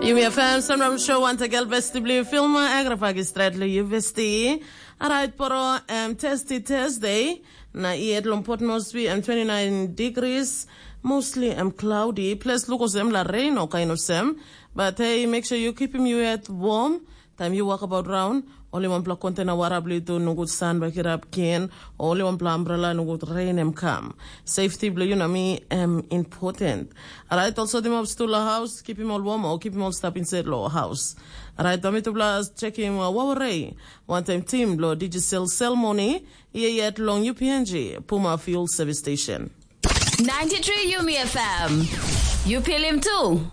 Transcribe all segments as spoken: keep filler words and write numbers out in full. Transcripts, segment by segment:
U M F M, Sunram Show, want to vestibule film, agrafagi stradle you vesti. Alright, poro, um, testy Thursday, na ied lompot nosby, um, twenty-nine degrees, mostly um, cloudy, plus look os la rain or kind of sem, but hey, make sure you keep him you at warm, time you walk about round, only one pla container warabli to no good sun back it up can, only one pla umbrella no good rain em come. Safety blue, you know me, um, important. Alright, also them up to la house, keep him all warm or keep him all stuck inside low house. Alright, dami to blast, check him, uh, wawaray. One time team, blow, digital sell money, yeah, yet long U P N G, Puma Fuel Service Station. ninety-three U M F M. You feel him too?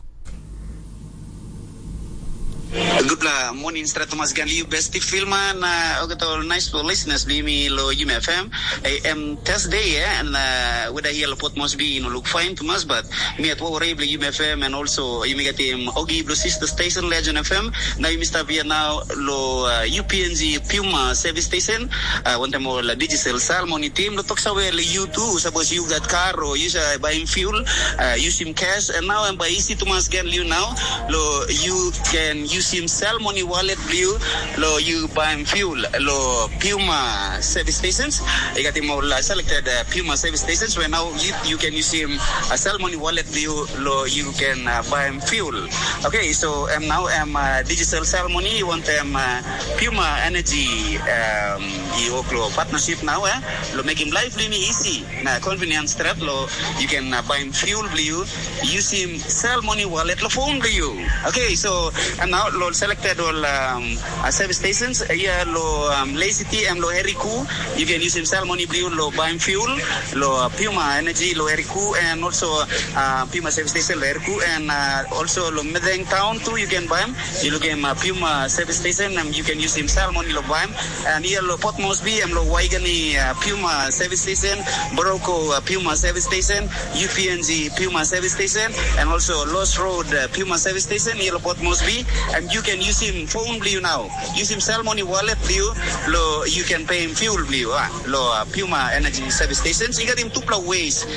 Good la morning straight Thomas Ganli besti filma na ogato nice for listeners bimi lo U M F M I am Thursday yeah, and uh, whether here pot must be no look fine to us but me at what U M F M and also you get him Ogi Blue Sister Station Legend F M now you Mister Via now lo uh, U P N G Puma Service Station uh, one time more la digital salmon team lo talk sa well you too suppose you got car or you uh, buying fuel uh, use him cash and now I'm by easy Thomas Ganli now lo you can use him sell money wallet blue lo you buy fuel lo Puma service stations I got him all uh, selected uh, Puma service stations where now you, you can use him uh, sell money wallet blue lo you can uh, buy fuel okay so um, now I'm uh, digital sell money you want um, uh, Puma energy um you partnership now eh lo make him life really easy na convenience strap lo you can uh, buy fuel blue use him sell money wallet lo phone blue okay so and now lo selected all um, uh, service stations here lo um, Lazy T and lo Heriku you can use him sell money blue lo buy fuel lo uh, Puma energy lo Heriku and also uh, Puma service station lo Heriku and uh, also lo Medang town too you can buy him you look him uh, Puma service station and you can use him sell money lo buy him and here lo Port Moresby and lo Waigani uh, Puma service station Boroko uh, Puma service station U P N G Puma service station and also Lost Road uh, Puma service station here lo Port Moresby and you can use him phone blue now use him sell money wallet blue lo you can pay him fuel blue ah lo uh, Puma energy service stations you got him two ways